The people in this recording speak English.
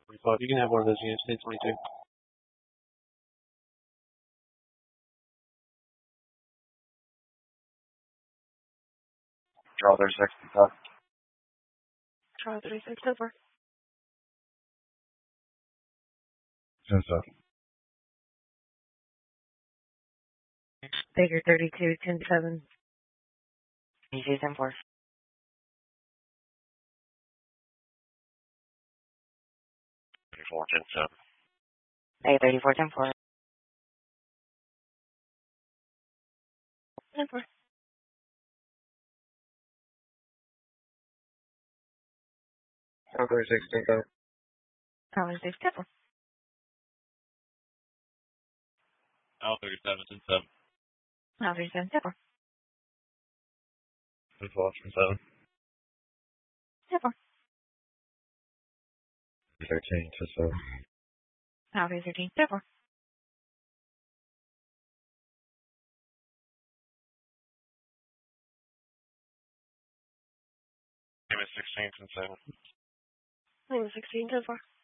You can have one of those units, 1022. Draw 36, 10. Draw 36, 10-4. 10-7. Baker 32, 10-7. Easy 10-4. 34, 10-7. Hey, 34, 10-4. 10-4. Draw 36, 10-7. Draw 36, 10-4. Al 37, 10-7. Draw 37, 10-4. 10-12, 10-7. 10-4. 13, 10-7. Draw 13, 10-4. 16, 10-7. 16, 10-4.